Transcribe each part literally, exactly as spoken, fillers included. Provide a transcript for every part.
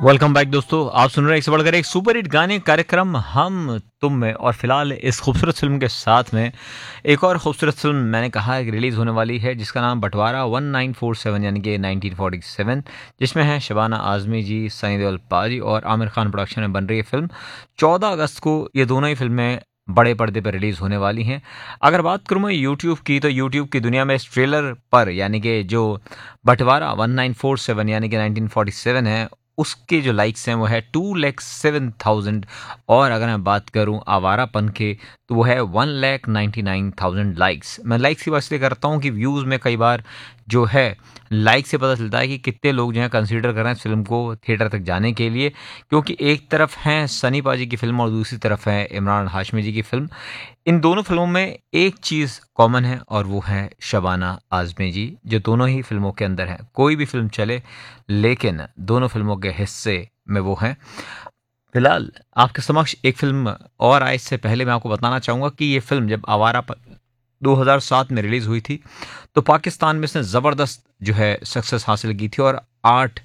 Welcome back दोस्तों। आप सुन रहे हैं एक से बढ़कर एक सुपर हिट गाने कार्यक्रम हम तुम में। और फिलहाल इस खूबसूरत फिल्म के साथ में एक और खूबसूरत फिल्म मैंने कहा है रिलीज होने वाली है, जिसका नाम बंटवारा वन नाइन फोर सेवन यानी कि नाइनटीन फोर्टी सेवन, जिसमें है शबाना आजमी जी, सनी देओल पाजी और आमिर खान प्रोडक्शन में बन रही है फिल्म। चौदह अगस्त को ये दोनों ही फिल्में बड़े पर्दे पर रिलीज होने वाली हैं। अगर बात करूँ मैं यूट्यूब की, तो यूट्यूब की दुनिया में इस ट्रेलर पर यानी कि जो बंटवारा वन नाइन फोर सेवन यानी कि नाइनटीन फोर्टी सेवन है, उसके जो लाइक्स हैं वो है टू लैख सेवन थाउजेंड। और अगर मैं बात करूं आवारापन के, तो वो है one lakh ninety nine thousand likes. मैं लाइक्स की बात इसलिए करता हूं कि व्यूज़ में कई बार जो है लाइक से पता चलता है कि कितने लोग जो है कंसीडर कर रहे हैं इस फिल्म को थिएटर तक जाने के लिए। क्योंकि एक तरफ हैं सनी पाजी की फिल्म और दूसरी तरफ है इमरान हाशमी जी की फिल्म। इन दोनों फिल्मों में एक चीज़ कॉमन है और वो है शबाना आज़मी जी, जो दोनों ही फिल्मों के अंदर हैं। कोई भी फिल्म चले लेकिन दोनों फिल्मों के हिस्से में वो हैं। फिलहाल आपके समक्ष एक फिल्म और आए, इससे पहले मैं आपको बताना चाहूँगा कि ये फिल्म जब आवारा दो हज़ार सात में रिलीज़ हुई थी, तो पाकिस्तान में इसने ज़बरदस्त जो है सक्सेस हासिल की थी और आठ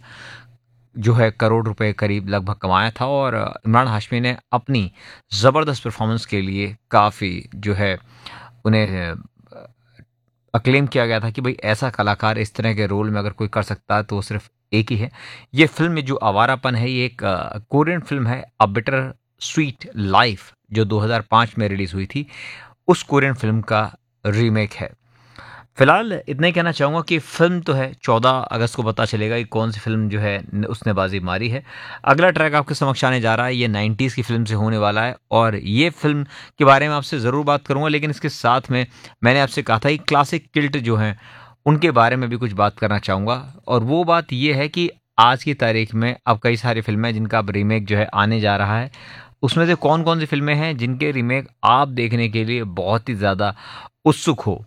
जो है करोड़ रुपए करीब लगभग कमाया था। और इमरान हाशमी ने अपनी ज़बरदस्त परफॉर्मेंस के लिए काफ़ी जो है उन्हें अक्लेम किया गया था कि भाई ऐसा कलाकार इस तरह के रोल में अगर कोई कर सकता है तो वो सिर्फ एक ही है। ये फिल्म में जो आवारापन है, ये एक कोरियन फिल्म है, अ बिटर स्वीट लाइफ, जो दो हज़ार पाँच में रिलीज़ हुई थी, उस कोरियन फिल्म का रीमेक है। फिलहाल इतना ही कहना चाहूँगा कि फ़िल्म तो है, चौदह अगस्त को पता चलेगा कि कौन सी फ़िल्म जो है न- उसने बाजी मारी है। अगला ट्रैक आपके समक्ष आने जा रहा है, ये नाइन्टीज़ की फ़िल्म से होने वाला है और ये फ़िल्म के बारे में आपसे ज़रूर बात करूँगा। लेकिन इसके साथ में मैंने आपसे कहा था कि क्लासिक किल्ट जो हैं उनके बारे में भी कुछ बात करना चाहूँगा। और वो बात ये है कि आज की तारीख में अब कई सारी फ़िल्में हैं जिनका अब रीमेक जो है आने जा रहा है। उसमें से कौन कौन सी फ़िल्में हैं जिनके रीमेक आप देखने के लिए बहुत ही ज़्यादा उत्सुक हो।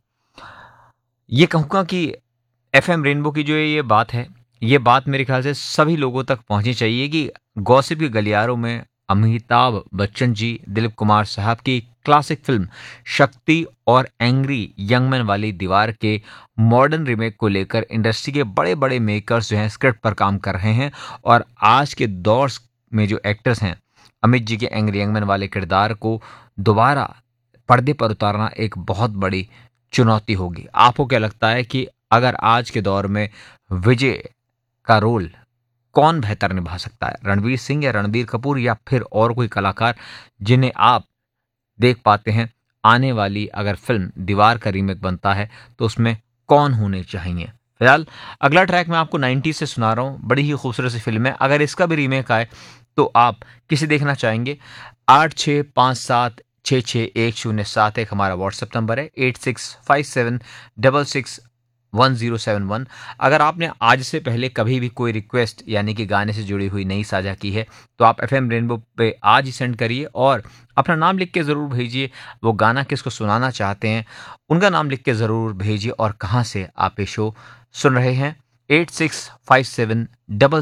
ये कहूँगा कि एफएम रेनबो की जो ये बात है, ये बात मेरे ख्याल से सभी लोगों तक पहुँचनी चाहिए कि गॉसिप के गलियारों में अमिताभ बच्चन जी, दिलीप कुमार साहब की क्लासिक फ़िल्म शक्ति और एंग्री यंग मैन वाली दीवार के मॉडर्न रीमेक को लेकर इंडस्ट्री के बड़े-बड़े मेकर्स जो हैं स्क्रिप्ट पर काम कर रहे हैं। और आज के दौर में जो एक्टर्स हैं, अमित जी के एंग्री यंग मैन वाले किरदार को दोबारा पर्दे पर उतारना एक बहुत बड़ी चुनौती होगी। आपको क्या लगता है कि अगर आज के दौर में विजय का रोल कौन बेहतर निभा सकता है, रणवीर सिंह या रणबीर कपूर या फिर और कोई कलाकार जिन्हें आप देख पाते हैं आने वाली अगर फिल्म दीवार का रीमेक बनता है तो उसमें कौन होने चाहिए। फिलहाल अगला ट्रैक मैं आपको नाइन्टीज़ से सुना रहा हूँ, बड़ी ही खूबसूरत सी फिल्म है। अगर इसका भी रीमेक आए तो आप किसे देखना चाहेंगे? आठ छः पाँच सात छः छः एक शून्य सात एक हमारा व्हाट्सएप नंबर है, eight six five seven double six one zero seven one. अगर आपने आज से पहले कभी भी कोई रिक्वेस्ट यानी कि गाने से जुड़ी हुई नहीं साझा की है, तो आप एफएम रेनबो पे आज ही सेंड करिए और अपना नाम लिख के ज़रूर भेजिए। वो गाना किसको सुनाना चाहते हैं उनका नाम लिख के ज़रूर भेजिए और कहाँ से आप ये शो सुन रहे हैं। Eight six five seven double